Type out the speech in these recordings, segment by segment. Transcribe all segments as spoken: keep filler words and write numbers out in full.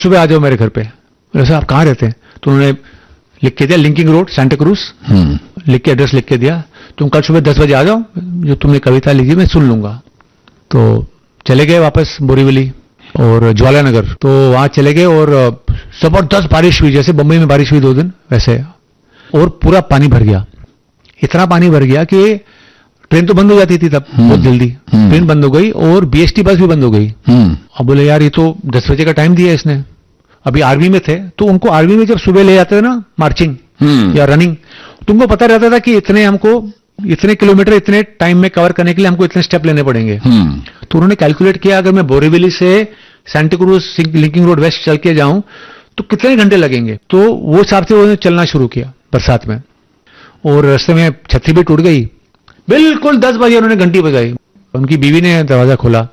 सुबह आ जाओ मेरे घर पे। बोले साहब आप कहाँ रहते हैं? तो उन्होंने लिख के दिया लिंकिंग रोड सेंटा क्रूज, लिख के एड्रेस लिख के दिया, तुम कल सुबह दस बजे आ जाओ, जो तुमने कविता लिखी मैं सुन लूंगा। तो चले गए वापस बोरीवली और ज्वाला नगर। तो वहां चले गए और जबरदस्त बारिश हुई, जैसे बंबई में बारिश हुई दो दिन वैसे, और पूरा पानी भर गया। इतना पानी भर गया कि ट्रेन तो बंद हो जाती थी तब बहुत जल्दी, ट्रेन बंद हो गई और बीएसटी बस भी बंद हो गई। अब बोले यार ये तो दस बजे का टाइम दिया इसने, अभी आर्मी में थे तो उनको आर्मी में जब सुबह ले जाते थे ना मार्चिंग या रनिंग, तुमको पता रहता था कि इतने हमको इतने किलोमीटर इतने टाइम में कवर करने के लिए हमको इतने स्टेप लेने पड़ेंगे। तो उन्होंने कैलकुलेट किया अगर मैं बोरीवली से Santa cruise linking road waste चल के जाऊं तो कितने घंटे लगेंगे। तो वो हिसाब से उन्होंने चलना शुरू किया बरसात में, और रास्ते में छतरी भी टूट गई। बिल्कुल दस बजे उन्होंने घंटी बजाई, उनकी बीवी ने दरवाजा खोला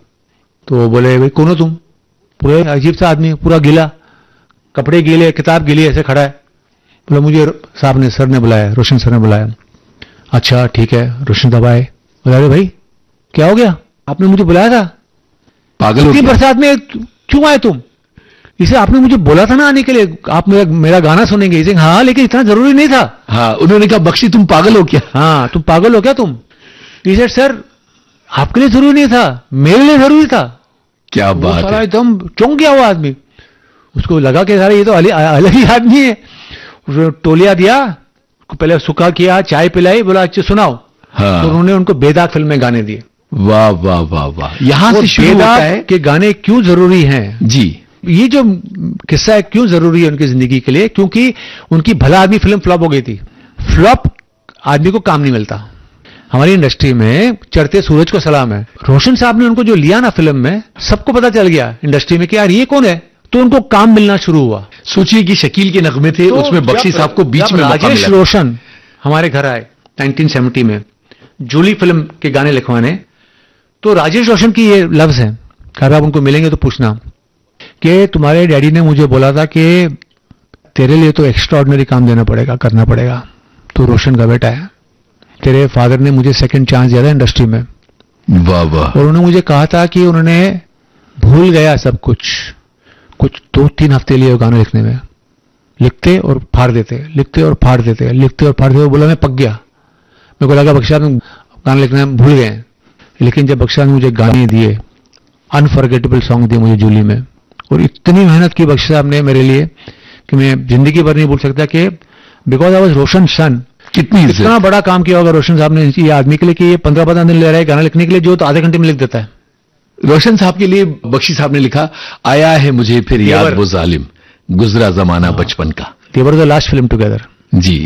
तो बोले भाई कौन हो तुम? पूरे अजीब सा आदमी, पूरा गीला, कपड़े गीले, किताब गीली, ऐसे खड़ा है। बोला मुझे साहब ने सर ने बुलाया, रोशन सर ने बुलाया। अच्छा ठीक है, रोशन साहब आए। बोला अरे भाई क्या हो गया, आपने मुझे बुलाया था? पागल हो गया? बरसात में क्यों आए तुम? इसे आपने मुझे बोला था ना आने के लिए, आप मेरा, मेरा गाना सुनेंगे। इसे हाँ लेकिन इतना जरूरी नहीं था। हाँ, उन्होंने कहा बख्शी तुम पागल हो क्या? हाँ तुम पागल हो क्या तुम? इसे सर आपके लिए जरूरी नहीं था, मेरे लिए जरूरी था। क्या बात है, एकदम चौंक गया वो आदमी। उसको लगा कि सारा ये तो अलग ही आदमी है। उसने टोलिया दिया, पहले सुखा किया, चाय पिलाई, बोला अच्छा सुनाओ। हाँ। तो उन्होंने उनको बेदाग फिल्म में गाने दिए। वाह वाह वाह वाह, यहां से शुरू होता है कि गाने क्यों जरूरी हैं। जी, ये जो किस्सा है क्यों जरूरी है उनकी जिंदगी के लिए, क्योंकि उनकी भला आदमी फिल्म फ्लॉप हो गई थी। फ्लॉप आदमी को काम नहीं मिलता। हमारी इंडस्ट्री में चढ़ते सूरज को सलाम है। रोशन साहब ने उनको जो लिया ना फिल्म में, सबको पता चल गया इंडस्ट्री में कि यार ये कौन है, तो उनको काम मिलना शुरू हुआ। सोचिए कि शकील के नगमे थे, तो उसमें बख्शी साहब को बीच में राजेश रोशन हमारे घर आए नाइनटीन सेवेंटी में जूली फिल्म के गाने लिखवाने, तो राजेश रोशन की ये लफ्ज है, अगर आप उनको मिलेंगे तो पूछना कि तुम्हारे डैडी ने मुझे बोला था कि तेरे लिए तो एक्स्ट्रा ऑर्डिनरी काम देना पड़ेगा, करना पड़ेगा, तो रोशन का बेटा है, तेरे फादर ने मुझे सेकंड चांस दिया था इंडस्ट्री में। वाह वाह। और उन्होंने मुझे कहा था कि उन्होंने भूल गया सब कुछ, कुछ दो तीन हफ्ते लिए गाना लिखने में, लिखते और फाड़ देते, लिखते और फाड़ देते, लिखते और फाड़ देते। बोला मैं पक गया, मेरे को लगा बख्शा में गाना लिखना भूल गए। लेकिन जब बख्शा ने मुझे गाने दिए, अनफॉरगेटेबल सॉन्ग दिए मुझे जूली में, और इतनी मेहनत की बख्शा साहब ने मेरे लिए कि मैं जिंदगी भर नहीं भूल सकता, कि बिकॉज आई वाज रोशन सन। कितनी इतना बड़ा काम किया होगा रोशन साहब ने ये आदमी के लिए कि ये पंद्रह पंद्रह दिन ले रहा है गाना लिखने के लिए, जो तो आधे घंटे में लिख देता है। रोशन साहब के लिए बख्शी साहब ने लिखा, आया है मुझे फिर याद वो जालिम, गुजरा जमाना बचपन का। दे were the last film together. Ji.